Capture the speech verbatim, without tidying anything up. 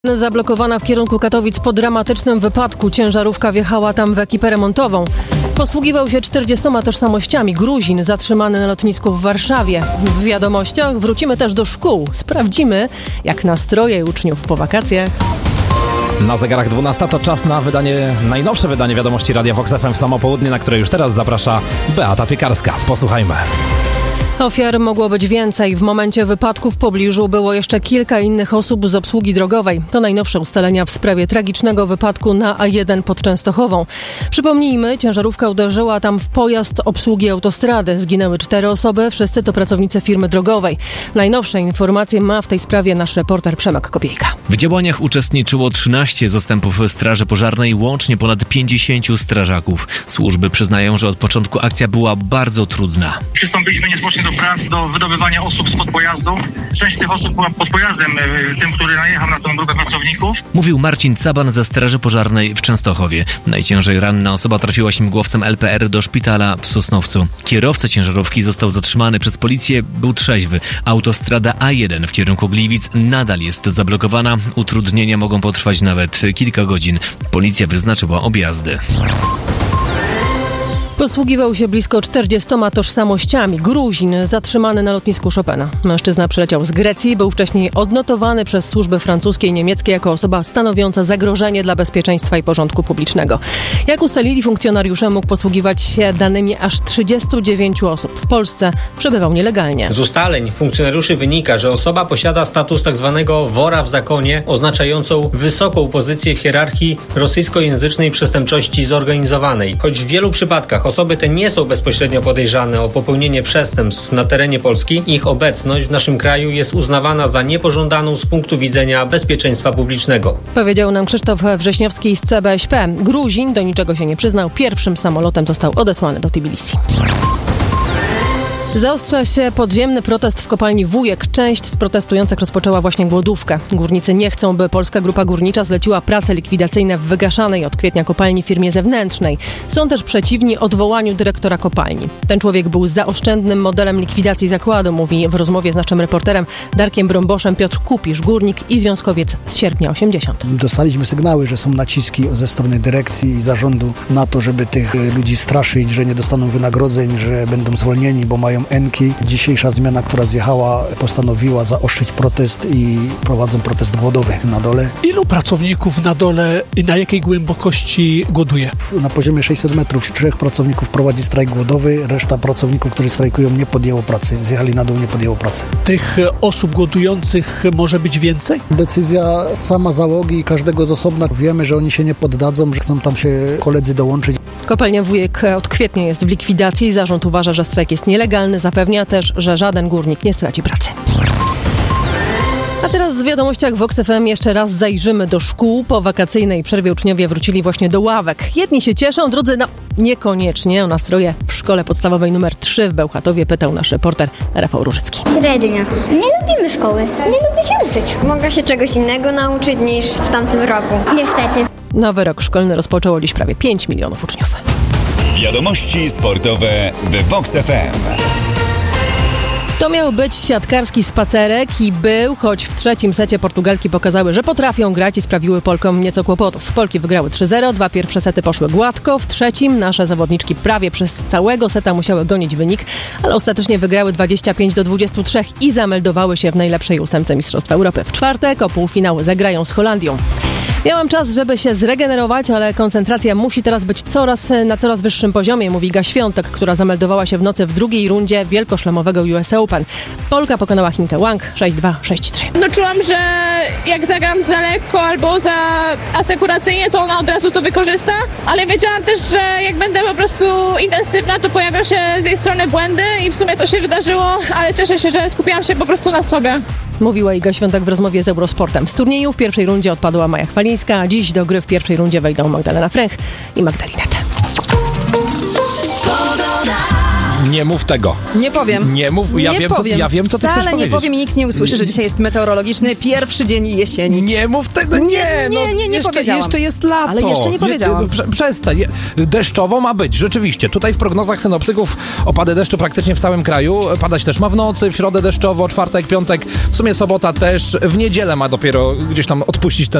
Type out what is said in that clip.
Zablokowana w kierunku Katowic po dramatycznym wypadku. Ciężarówka wjechała tam w ekipę remontową. Posługiwał się czterdziestoma tożsamościami. Gruzin zatrzymany na lotnisku w Warszawie. W wiadomościach wrócimy też do szkół. Sprawdzimy, jak nastroje uczniów po wakacjach. Na zegarach dwunasta to czas na wydanie, najnowsze wydanie wiadomości Radia Vox F M w samo południe, na które już teraz zaprasza Beata Piekarska. Posłuchajmy. Ofiar mogło być więcej. W momencie wypadku w pobliżu było jeszcze kilka innych osób z obsługi drogowej. To najnowsze ustalenia w sprawie tragicznego wypadku na A jeden pod Częstochową. Przypomnijmy, ciężarówka uderzyła tam w pojazd obsługi autostrady. Zginęły cztery osoby, wszyscy to pracownicy firmy drogowej. Najnowsze informacje ma w tej sprawie nasz reporter Przemek Kopiejka. W działaniach uczestniczyło trzynaście zastępów straży pożarnej, łącznie ponad pięćdziesięciu strażaków. Służby przyznają, że od początku akcja była bardzo trudna. Przystąpiliśmy niezwłocznie do prac, do wydobywania osób spod pojazdu. Część z tych osób była pod pojazdem, tym, który najechał na tą grupę pracowników. Mówił Marcin Caban ze Straży Pożarnej w Częstochowie. Najciężej ranna osoba trafiła śmigłowcem L P R do szpitala w Sosnowcu. Kierowca ciężarówki został zatrzymany przez policję, był trzeźwy. Autostrada A jeden w kierunku Gliwic nadal jest zablokowana. Utrudnienia mogą potrwać nawet kilka godzin. Policja wyznaczyła objazdy. Posługiwał się blisko czterdziestoma tożsamościami. Gruzin zatrzymany na lotnisku Chopina. Mężczyzna przyleciał z Grecji, był wcześniej odnotowany przez służby francuskie i niemieckie jako osoba stanowiąca zagrożenie dla bezpieczeństwa i porządku publicznego. Jak ustalili funkcjonariusze, mógł posługiwać się danymi aż trzydziestu dziewięciu osób. W Polsce przebywał nielegalnie. Z ustaleń funkcjonariuszy wynika, że osoba posiada status tzw. wora w zakonie, oznaczającą wysoką pozycję w hierarchii rosyjskojęzycznej przestępczości zorganizowanej. Choć w wielu przypadkach osoby te nie są bezpośrednio podejrzane o popełnienie przestępstw na terenie Polski, ich obecność w naszym kraju jest uznawana za niepożądaną z punktu widzenia bezpieczeństwa publicznego. Powiedział nam Krzysztof Wrześniowski z C B S P. Gruzin do niczego się nie przyznał. Pierwszym samolotem został odesłany do Tbilisi. Zaostrza się podziemny protest w kopalni Wujek. Część z protestujących rozpoczęła właśnie głodówkę. Górnicy nie chcą, by Polska Grupa Górnicza zleciła prace likwidacyjne w wygaszanej od kwietnia kopalni firmie zewnętrznej. Są też przeciwni odwołaniu dyrektora kopalni. Ten człowiek był zaoszczędnym modelem likwidacji zakładu, mówi w rozmowie z naszym reporterem Darkiem Brąboszem Piotr Kupisz, górnik i związkowiec z sierpnia osiemdziesiątego. Dostaliśmy sygnały, że są naciski ze strony dyrekcji i zarządu na to, żeby tych ludzi straszyć, że nie dostaną wynagrodzeń, że będą zwolnieni, bo mają enki. Dzisiejsza zmiana, która zjechała, postanowiła zaostrzyć protest i prowadzą protest głodowy na dole. Ilu pracowników na dole i na jakiej głębokości głoduje? Na poziomie sześćset metrów trzech pracowników prowadzi strajk głodowy, reszta pracowników, którzy strajkują, nie podjęło pracy. Zjechali na dół, nie podjęło pracy. Tych osób głodujących może być więcej? Decyzja sama załogi i każdego z osobna. Wiemy, że oni się nie poddadzą, że chcą tam się koledzy dołączyć. Kopalnia Wujek od kwietnia jest w likwidacji. Zarząd uważa, że strajk jest nielegalny. Zapewnia też, że żaden górnik nie straci pracy. A teraz w wiadomościach Vox F M jeszcze raz zajrzymy do szkół. Po wakacyjnej przerwie uczniowie wrócili właśnie do ławek. Jedni się cieszą, drudzy no niekoniecznie. O nastroje w szkole podstawowej numer trzy w Bełchatowie pytał nasz reporter Rafał Różycki. Średnia. Nie lubimy szkoły. Nie lubię się uczyć. Mogę się czegoś innego nauczyć niż w tamtym roku. Niestety. Nowy rok szkolny rozpoczęło dziś prawie pięć milionów uczniów. Wiadomości sportowe w Vox F M. To miał być siatkarski spacerek i był, choć w trzecim secie Portugalki pokazały, że potrafią grać i sprawiły Polkom nieco kłopotów. Polki wygrały trzy zero, dwa pierwsze sety poszły gładko, w trzecim nasze zawodniczki prawie przez całego seta musiały gonić wynik, ale ostatecznie wygrały dwadzieścia pięć do dwudziestu trzech i zameldowały się w najlepszej ósemce Mistrzostw Europy. W czwartek o półfinały zagrają z Holandią. Miałam czas, żeby się zregenerować, ale koncentracja musi teraz być coraz na coraz wyższym poziomie, mówi Iga Świątek, która zameldowała się w nocy w drugiej rundzie wielkoszlemowego U S Open. Polka pokonała Chinkę Wang sześć dwa, sześć trzy. No czułam, że jak zagram za lekko albo za asekuracyjnie, to ona od razu to wykorzysta, ale wiedziałam też, że jak będę po prostu intensywna, to pojawią się z jej strony błędy i w sumie to się wydarzyło, ale cieszę się, że skupiłam się po prostu na sobie. Mówiła Iga Świątek w rozmowie z Eurosportem. Z turnieju w pierwszej rundzie odpadła Maja Chwalińska, a dziś do gry w pierwszej rundzie wejdą Magdalena Fręch i Magdalinet. Nie mów tego. Nie powiem. Nie mów, ja, nie wiem, powiem. Co, ja wiem, co ty Wcale chcesz nie powiedzieć. powiem i nikt nie usłyszy, że dzisiaj jest meteorologiczny pierwszy dzień jesieni. Nie mów tego, nie, nie, no, nie, nie, nie jeszcze, powiedziałam. Jeszcze jest lato. Ale jeszcze nie powiedziałam. Prze, przestań. Deszczowo ma być, rzeczywiście. Tutaj w prognozach synoptyków opady deszczu praktycznie w całym kraju. Padać też ma w nocy, w środę deszczowo, czwartek, piątek, w sumie sobota też. W niedzielę ma dopiero gdzieś tam odpuścić ten